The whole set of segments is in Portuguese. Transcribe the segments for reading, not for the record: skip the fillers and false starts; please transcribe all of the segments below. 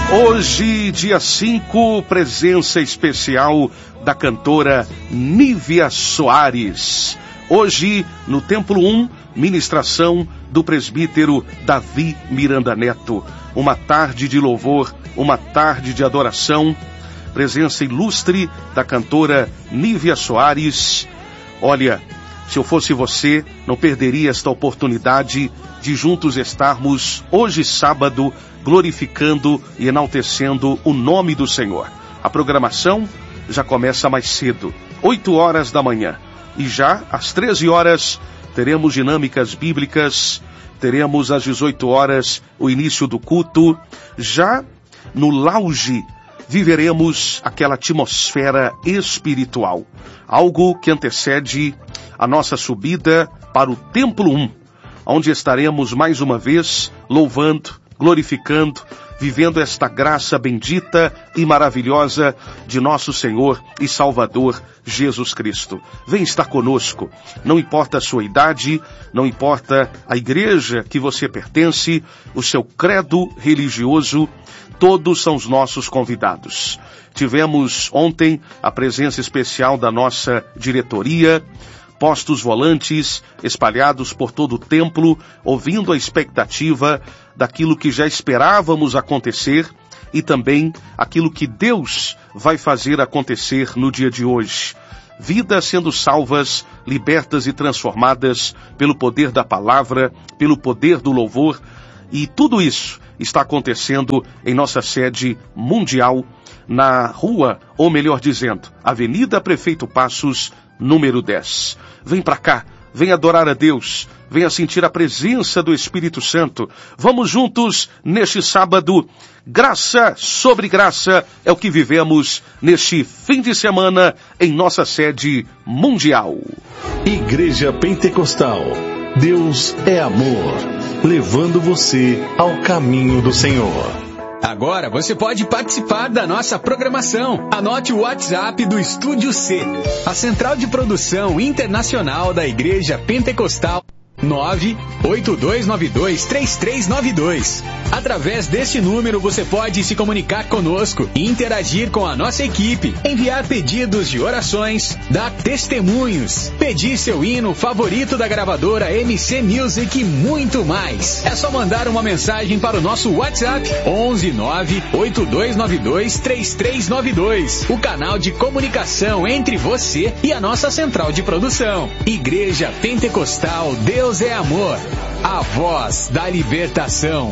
Hoje, dia 5, presença especial da cantora Nívia Soares. Hoje, no Templo 1, ministração do presbítero Davi Miranda Neto. Uma tarde de louvor, uma tarde de adoração. Presença ilustre da cantora Nívia Soares. Olha, se eu fosse você, não perderia esta oportunidade de juntos estarmos hoje sábado glorificando e enaltecendo o nome do Senhor. A programação já começa mais cedo, 8 horas da manhã. E já às 13 horas teremos dinâmicas bíblicas, teremos às 18 horas o início do culto. Já no lounge viveremos aquela atmosfera espiritual, algo que antecede a nossa subida para o Templo 1, onde estaremos mais uma vez louvando, glorificando, vivendo esta graça bendita e maravilhosa de nosso Senhor e Salvador Jesus Cristo. Vem estar conosco, não importa a sua idade, não importa a igreja que você pertence, o seu credo religioso, todos são os nossos convidados. Tivemos ontem a presença especial da nossa diretoria, postos volantes espalhados por todo o templo, ouvindo a expectativa daquilo que já esperávamos acontecer e também aquilo que Deus vai fazer acontecer no dia de hoje. Vidas sendo salvas, libertas e transformadas pelo poder da palavra, pelo poder do louvor, e tudo isso está acontecendo em nossa sede mundial, na rua, ou melhor dizendo, Avenida Prefeito Passos, número 10. Vem pra cá, vem adorar a Deus, venha sentir a presença do Espírito Santo. Vamos juntos neste sábado. Graça sobre graça é o que vivemos neste fim de semana em nossa sede mundial. Igreja Pentecostal, Deus é amor, levando você ao caminho do Senhor. Agora você pode participar da nossa programação. Anote o WhatsApp do Estúdio C, a central de produção internacional da Igreja Pentecostal. 982923392. Através deste número você pode se comunicar conosco, interagir com a nossa equipe, enviar pedidos de orações, dar testemunhos, pedir seu hino favorito da gravadora MC Music e muito mais. É só mandar uma mensagem para o nosso WhatsApp 11982923392, o canal de comunicação entre você e a nossa central de produção. Igreja Pentecostal, Deus é amor, a voz da libertação.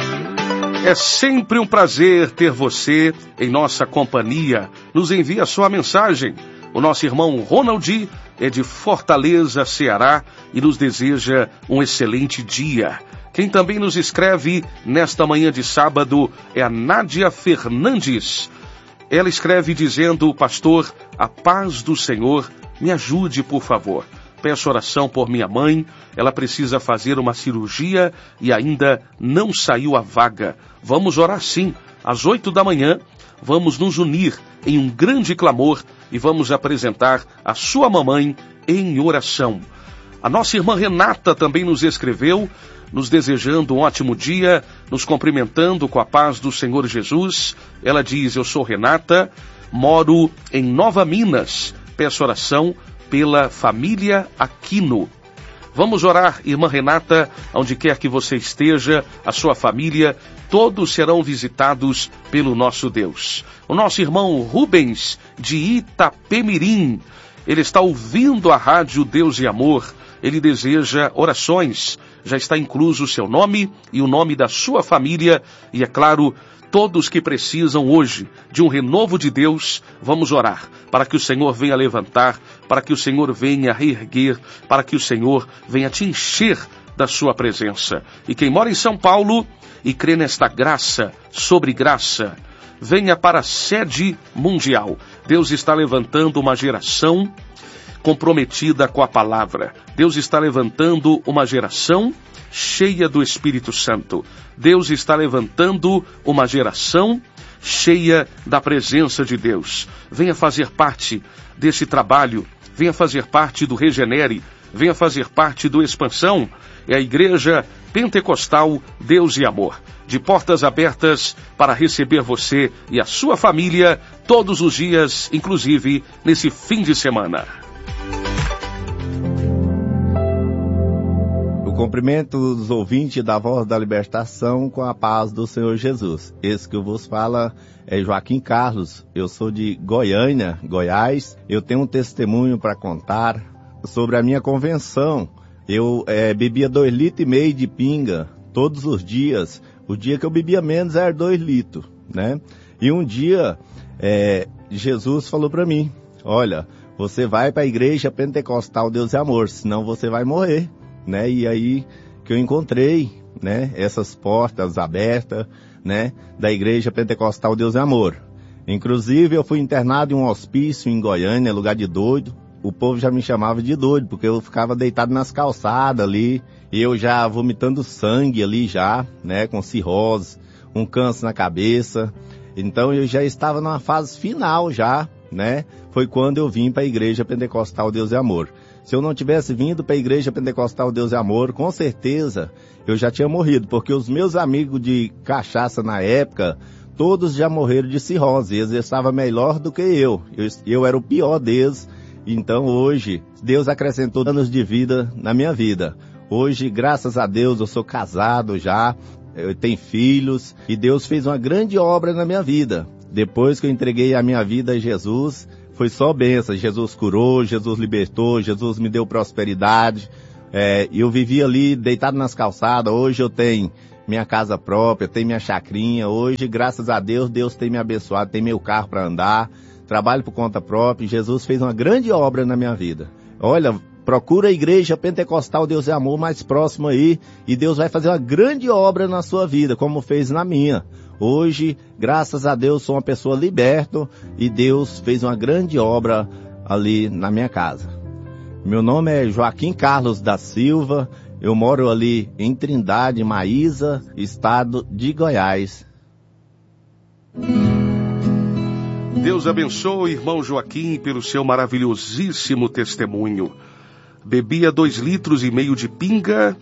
É sempre um prazer ter você em nossa companhia. Nos envia sua mensagem. O nosso irmão Ronald é de Fortaleza, Ceará, e nos deseja um excelente dia. Quem também nos escreve nesta manhã de sábado é a Nádia Fernandes. Ela escreve dizendo: pastor, a paz do Senhor, me ajude, por favor. Peço oração por minha mãe, ela precisa fazer uma cirurgia e ainda não saiu a vaga. Vamos orar sim, às 8 da manhã, vamos nos unir em um grande clamor e vamos apresentar a sua mamãe em oração. A nossa irmã Renata também nos escreveu, nos desejando um ótimo dia, nos cumprimentando com a paz do Senhor Jesus. Ela diz: eu sou Renata, moro em Nova Minas, peço oração pela família Aquino. Vamos orar, irmã Renata, onde quer que você esteja, a sua família, todos serão visitados pelo nosso Deus. O nosso irmão Rubens, de Itapemirim, ele está ouvindo a rádio Deus e Amor, ele deseja orações, já está incluso o seu nome e o nome da sua família, e é claro, todos que precisam hoje de um renovo de Deus, vamos orar para que o Senhor venha levantar, para que o Senhor venha reerguer, para que o Senhor venha te encher da sua presença. E quem mora em São Paulo e crê nesta graça sobre graça, venha para a sede mundial. Deus está levantando uma geração comprometida com a palavra. Deus está levantando uma geração cheia do Espírito Santo. Deus está levantando uma geração cheia da presença de Deus. Venha fazer parte desse trabalho, venha fazer parte do Regenere, venha fazer parte do Expansão é a Igreja Pentecostal Deus e Amor, de portas abertas para receber você e a sua família todos os dias, inclusive nesse fim de semana. O cumprimento dos ouvintes da Voz da Libertação com a paz do Senhor Jesus. Esse que eu vos falo é Joaquim Carlos. Eu sou de Goiânia, Goiás. Eu tenho um testemunho para contar sobre a minha convenção. Eu bebia 2,5 litros de pinga todos os dias. O dia que eu bebia menos era 2 litros, né? E um dia, Jesus falou para mim, olha, você vai para a Igreja Pentecostal Deus e Amor, senão você vai morrer, né? E aí que eu encontrei, né, essas portas abertas, né, da Igreja Pentecostal Deus e Amor. Inclusive, eu fui internado em um hospício em Goiânia, lugar de doido. O povo já me chamava de doido, porque eu ficava deitado nas calçadas ali, e eu já vomitando sangue ali já, né, com cirrose, um câncer na cabeça. Então eu já estava numa fase final já, né, foi quando eu vim para a Igreja Pentecostal Deus e Amor. Se eu não tivesse vindo para a Igreja Pentecostal Deus e Amor, com certeza eu já tinha morrido, porque os meus amigos de cachaça na época, todos já morreram de cirrose, eles estavam melhor do que eu. Eu era o pior deles. Então hoje, Deus acrescentou anos de vida na minha vida. Hoje, graças a Deus, eu sou casado já, eu tenho filhos, e Deus fez uma grande obra na minha vida. Depois que eu entreguei a minha vida a Jesus, foi só bênção. Jesus curou, Jesus libertou, Jesus me deu prosperidade. Eu vivi ali deitado nas calçadas. Hoje eu tenho minha casa própria, tenho minha chacrinha. Hoje, graças a Deus, Deus tem me abençoado, tem meu carro para andar. Trabalho por conta própria, Jesus fez uma grande obra na minha vida. Olha, procura a Igreja Pentecostal Deus e Amor mais próximo aí, e Deus vai fazer uma grande obra na sua vida, como fez na minha. Hoje, graças a Deus, sou uma pessoa liberta, e Deus fez uma grande obra ali na minha casa. Meu nome é Joaquim Carlos da Silva, eu moro ali em Trindade, Maísa, estado de Goiás. Deus abençoe, irmão Joaquim, pelo seu maravilhosíssimo testemunho. Bebia 2,5 litros de pinga,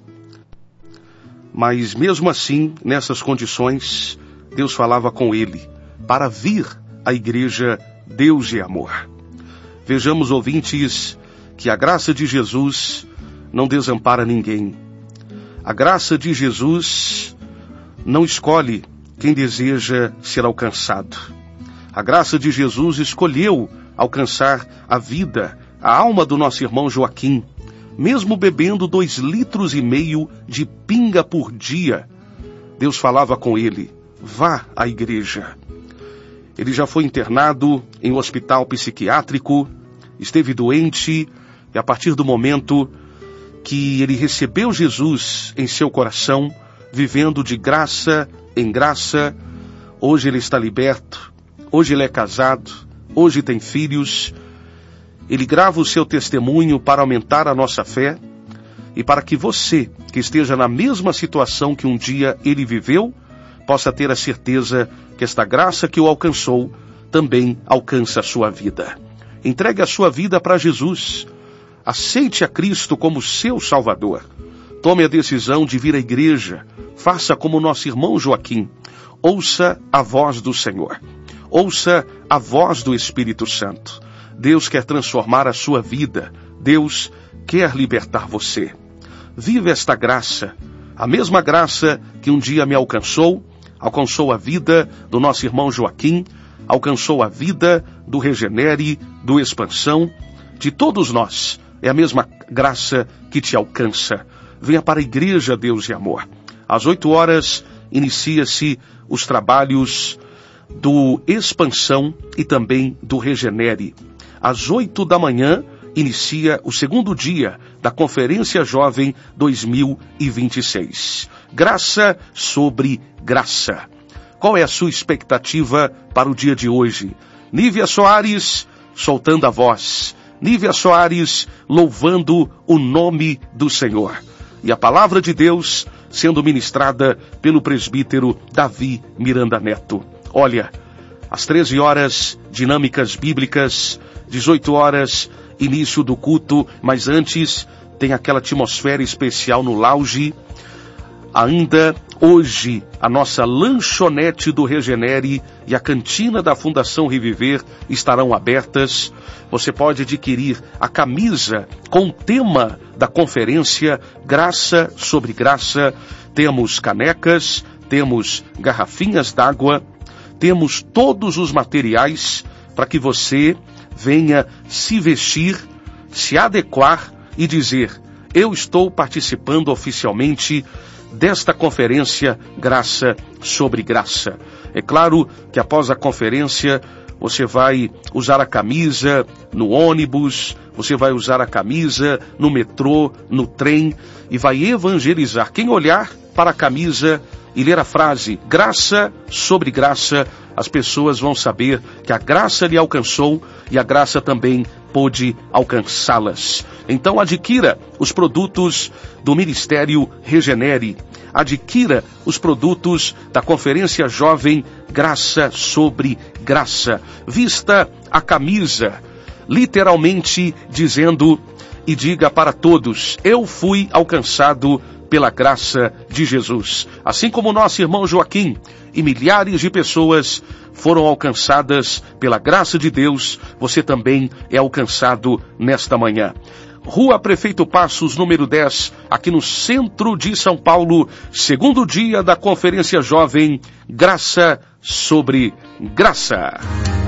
mas mesmo assim, nessas condições, Deus falava com ele para vir à Igreja Deus e Amor. Vejamos, ouvintes, que a graça de Jesus não desampara ninguém. A graça de Jesus não escolhe quem deseja ser alcançado. A graça de Jesus escolheu alcançar a vida, a alma do nosso irmão Joaquim. Mesmo bebendo 2,5 litros de pinga por dia, Deus falava com ele, vá à igreja. Ele já foi internado em um hospital psiquiátrico, esteve doente, e a partir do momento que ele recebeu Jesus em seu coração, vivendo de graça em graça, hoje ele está liberto. Hoje ele é casado, hoje tem filhos. Ele grava o seu testemunho para aumentar a nossa fé e para que você, que esteja na mesma situação que um dia ele viveu, possa ter a certeza que esta graça que o alcançou também alcança a sua vida. Entregue a sua vida para Jesus. Aceite a Cristo como seu Salvador. Tome a decisão de vir à igreja. Faça como nosso irmão Joaquim. Ouça a voz do Senhor. Ouça a voz do Espírito Santo. Deus quer transformar a sua vida. Deus quer libertar você. Viva esta graça. A mesma graça que um dia me alcançou a vida do nosso irmão Joaquim, alcançou a vida do Regenere, do Expansão, de todos nós. É a mesma graça que te alcança. Venha para a Igreja Deus e Amor. Às 8 horas inicia-se os trabalhos do Expansão e também do Regenere. Às 8 da manhã, inicia o segundo dia da Conferência Jovem 2026. Graça sobre graça. Qual é a sua expectativa para o dia de hoje? Nívia Soares, soltando a voz. Nívia Soares, louvando o nome do Senhor. E a palavra de Deus sendo ministrada pelo presbítero Davi Miranda Neto. Olha, às 13 horas, dinâmicas bíblicas, 18 horas, início do culto, mas antes tem aquela atmosfera especial no lounge. Ainda hoje, a nossa lanchonete do Regenere e a cantina da Fundação Reviver estarão abertas. Você pode adquirir a camisa com o tema da conferência Graça sobre Graça. Temos canecas, temos garrafinhas d'água, temos todos os materiais para que você venha se vestir, se adequar e dizer: eu estou participando oficialmente desta conferência Graça sobre Graça. É claro que após a conferência você vai usar a camisa no ônibus, você vai usar a camisa no metrô, no trem e vai evangelizar. Quem olhar para a camisa e ler a frase Graça sobre Graça, as pessoas vão saber que a graça lhe alcançou e a graça também pôde alcançá-las. Então adquira os produtos do Ministério Regenere. Adquira os produtos da Conferência Jovem Graça sobre Graça. Vista a camisa, literalmente dizendo e diga para todos: eu fui alcançado pela graça de Jesus. Assim como nosso irmão Joaquim e milhares de pessoas foram alcançadas pela graça de Deus, você também é alcançado nesta manhã. Rua Prefeito Passos, número 10, aqui no centro de São Paulo, segundo dia da Conferência Jovem Graça sobre Graça.